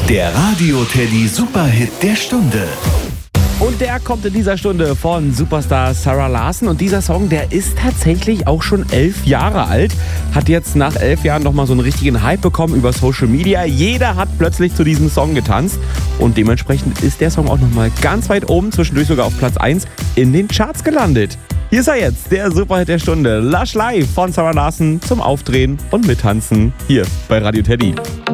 Der Radio Teddy Superhit der Stunde. Und der kommt in dieser Stunde von Superstar Sarah Larsson. Und dieser Song, der ist tatsächlich auch schon 11 Jahre alt. Hat jetzt nach 11 Jahren nochmal so einen richtigen Hype bekommen über Social Media. Jeder hat plötzlich zu diesem Song getanzt. Und dementsprechend ist der Song auch nochmal ganz weit oben, zwischendurch sogar auf Platz 1 in den Charts gelandet. Hier ist er jetzt, der Superhit der Stunde. Lush Live von Sarah Larsson zum Aufdrehen und Mittanzen hier bei Radio Teddy.